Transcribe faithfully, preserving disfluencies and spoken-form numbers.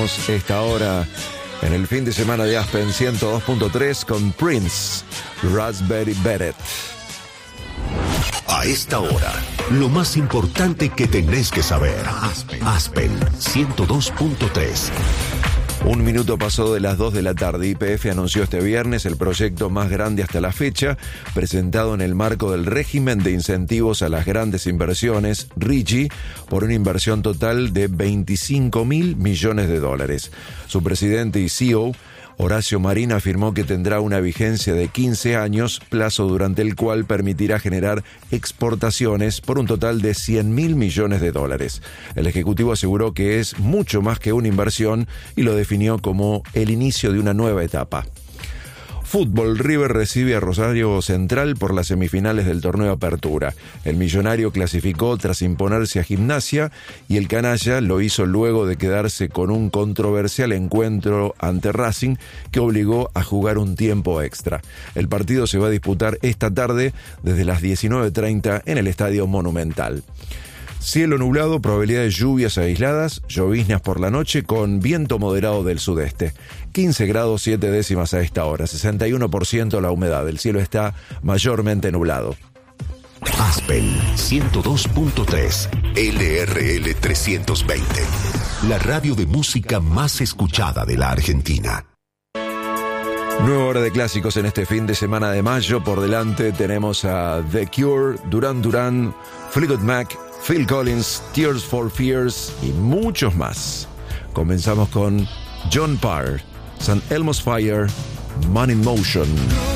Comenzamos esta hora en el fin de semana de Aspen ciento dos punto tres con Prince, Raspberry Beret. A esta hora, lo más importante que tenés que saber. Aspen, Aspen ciento dos punto tres. Un minuto pasó de las dos de la tarde. Y P F anunció este viernes el proyecto más grande hasta la fecha, presentado en el marco del régimen de incentivos a las grandes inversiones, R I G I, por una inversión total de veinticinco mil millones de dólares. Su presidente y C E O, Horacio Marín, afirmó que tendrá una vigencia de quince años, plazo durante el cual permitirá generar exportaciones por un total de cien mil millones de dólares. El ejecutivo aseguró que es mucho más que una inversión y lo definió como el inicio de una nueva etapa. Fútbol, River recibe a Rosario Central por las semifinales del torneo Apertura. El millonario clasificó tras imponerse a Gimnasia y el canalla lo hizo luego de quedarse con un controversial encuentro ante Racing que obligó a jugar un tiempo extra. El partido se va a disputar esta tarde desde las diecinueve treinta en el Estadio Monumental. Cielo nublado, probabilidad de lluvias aisladas, lloviznas por la noche con viento moderado del sudeste. quince grados siete décimas a esta hora, sesenta y uno por ciento la humedad. El cielo está mayormente nublado. Aspen ciento dos punto tres, L R L trescientos veinte. La radio de música más escuchada de la Argentina. Nueva hora de clásicos en este fin de semana de mayo. Por delante tenemos a The Cure, Duran Duran, Fleetwood Mac, Phil Collins, Tears for Fears y muchos más. Comenzamos con John Parr, San Elmo's Fire, Man in Motion.